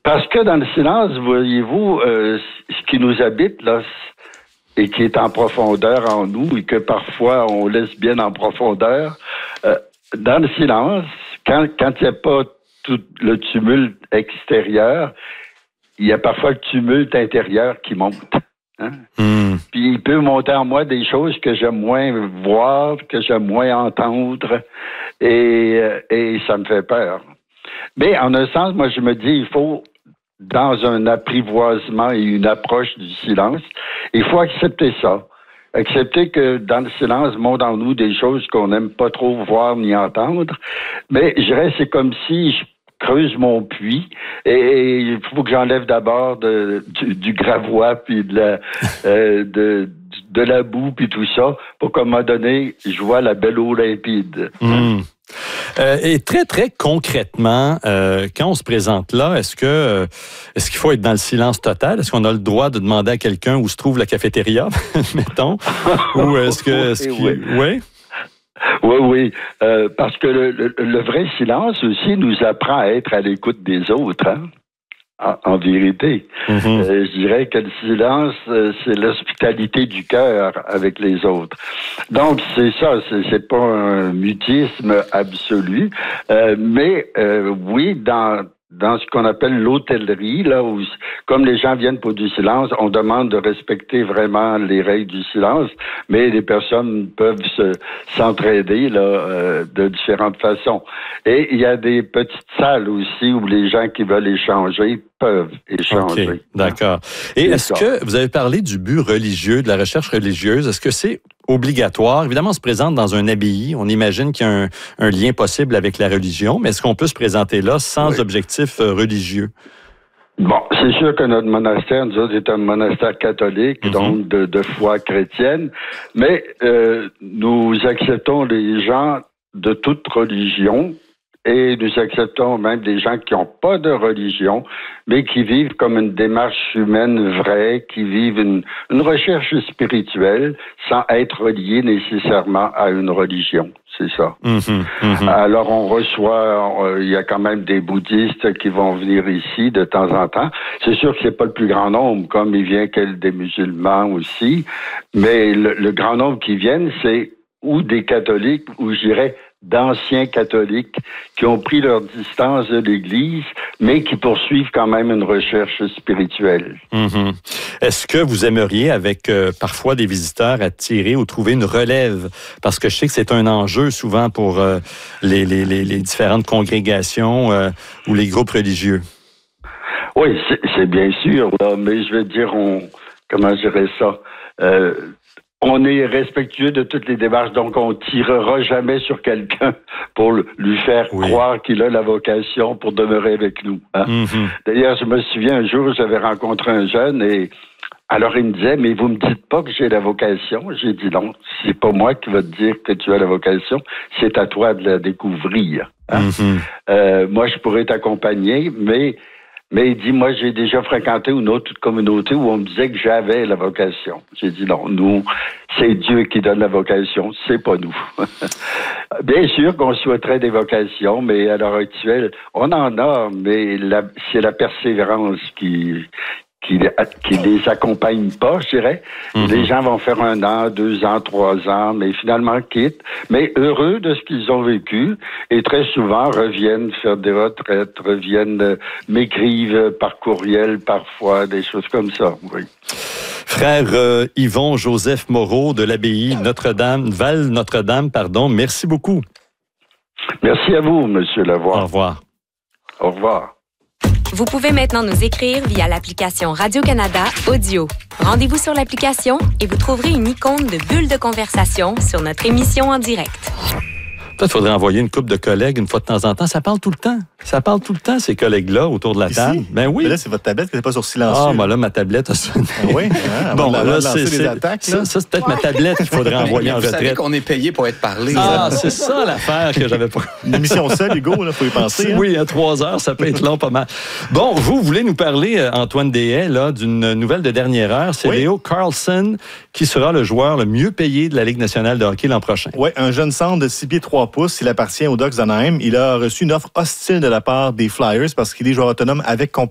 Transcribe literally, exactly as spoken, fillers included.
Parce que dans le silence, voyez-vous, euh, ce qui nous habite, là, et qui est en profondeur en nous, et que parfois on laisse bien en profondeur, euh, dans le silence, quand quand il n'y a pas tout le tumulte extérieur, il y a parfois le tumulte intérieur qui monte. Hein? Mm. Puis il peut monter en moi des choses que j'aime moins voir, que j'aime moins entendre, et, et ça me fait peur. Mais en un sens, moi je me dis, il faut, dans un apprivoisement et une approche du silence, il faut accepter ça. Accepter que dans le silence montent en nous des choses qu'on n'aime pas trop voir ni entendre. Mais je dirais, c'est comme si je creuse mon puits et il faut que j'enlève d'abord de, du, du gravois puis de la, euh, de, de la boue puis tout ça pour qu'à un moment donné, je vois la belle eau limpide. Mmh. Euh, et très, très concrètement, euh, quand on se présente là, est-ce que euh, est-ce qu'il faut être dans le silence total? Est-ce qu'on a le droit de demander à quelqu'un où se trouve la cafétéria, mettons? Ou est-ce que... Est-ce qu'il... Oui, oui? Oui, oui. Euh, parce que le, le, le vrai silence aussi nous apprend à être à l'écoute des autres, hein? En, en vérité. Mm-hmm. Euh, je dirais que le silence, euh, c'est l'hospitalité du cœur avec les autres. Donc, c'est ça, c'est, c'est pas un mutisme absolu, euh, mais euh, oui, dans... dans ce qu'on appelle l'hôtellerie, là où, comme les gens viennent pour du silence, on demande de respecter vraiment les règles du silence, mais les personnes peuvent se, s'entraider là, euh, de différentes façons. Et il y a des petites salles aussi où les gens qui veulent échanger peuvent échanger. Okay, d'accord. Et est-ce ça. que vous avez parlé du but religieux, de la recherche religieuse, est-ce que c'est obligatoire? Évidemment, on se présente dans un abbaye. On imagine qu'il y a un, un lien possible avec la religion, mais est-ce qu'on peut se présenter là sans oui. objectif euh, religieux? Bon, c'est sûr que notre monastère, nous autres, est un monastère catholique, mm-hmm. donc de, de foi chrétienne, mais euh, nous acceptons les gens de toute religion, et nous acceptons même des gens qui n'ont pas de religion, mais qui vivent comme une démarche humaine vraie, qui vivent une, une recherche spirituelle sans être reliés nécessairement à une religion. C'est ça. Mmh, mmh. Alors, on reçoit, il y a quand même des bouddhistes qui vont venir ici de temps en temps. C'est sûr que c'est pas le plus grand nombre, comme il vient que des musulmans aussi, mais le, le grand nombre qui viennent, c'est ou des catholiques, ou je dirais d'anciens catholiques qui ont pris leur distance de l'Église, mais qui poursuivent quand même une recherche spirituelle. Mm-hmm. Est-ce que vous aimeriez, avec euh, parfois des visiteurs, attirer ou trouver une relève? Parce que je sais que c'est un enjeu souvent pour euh, les, les, les, les différentes congrégations euh, ou les groupes religieux. Oui, c'est, c'est bien sûr, là, mais je veux dire, on, comment je dirais ça? Euh, On est respectueux de toutes les démarches, donc on tirera jamais sur quelqu'un pour lui faire oui. croire qu'il a la vocation pour demeurer avec nous. Hein? Mm-hmm. D'ailleurs, je me souviens un jour, j'avais rencontré un jeune et alors il me disait, mais vous me dites pas que j'ai la vocation? J'ai dit non, c'est pas moi qui va te dire que tu as la vocation, c'est à toi de la découvrir. Hein? Mm-hmm. Euh, moi, je pourrais t'accompagner, mais Mais il dit, moi, j'ai déjà fréquenté une autre communauté où on me disait que j'avais la vocation. J'ai dit, non, nous, c'est Dieu qui donne la vocation, c'est pas nous. Bien sûr qu'on souhaiterait des vocations, mais à l'heure actuelle, on en a, mais la, c'est la persévérance qui... Qui, qui les accompagne pas, je dirais. Mm-hmm. Les gens vont faire un an, deux ans, trois ans, mais finalement quittent, mais heureux de ce qu'ils ont vécu, et très souvent reviennent faire des retraites, reviennent euh, m'écrivent par courriel parfois, des choses comme ça, oui. Frère euh, Yvon Joseph Moreau de l'abbaye Notre-Dame, Val-Notre-Dame, pardon, merci beaucoup. Merci à vous, Monsieur Lavoie. Au revoir. Au revoir. Vous pouvez maintenant nous écrire via l'application Radio-Canada Audio. Rendez-vous sur l'application et vous trouverez une icône de bulle de conversation sur notre émission en direct. Peut-être qu'il faudrait envoyer une couple de collègues une fois de temps en temps. Ça parle tout le temps. Ça parle tout le temps, ces collègues-là, autour de la Ici? table. Ben oui. Mais là, c'est votre tablette qui n'est pas sur silencieux. Ah, ben là, ma tablette a sonné. Ah oui? Hein, bon, là, là, c'est, c'est, attaques, ça, là. ça, c'est peut-être ouais. ma tablette qu'il faudrait envoyer en vous retraite. Vous savez qu'on est payé pour être parlé. Ah, là. c'est ça l'affaire que j'avais pas... Une émission seule, Hugo, il faut y penser. Hein? Oui, à trois heures, ça peut être long pas mal. Bon, vous voulez nous parler, Antoine Deshaies, là, d'une nouvelle de dernière heure. C'est oui. Léo Carlson qui sera le joueur le mieux payé de la Ligue nationale de hockey l'an prochain. Oui, un jeune centre de six pieds trois pouces. Il appartient aux Ducks d'Anaheim. Il a reçu une offre hostile de la part des Flyers parce qu'il est joueur autonome avec compétence.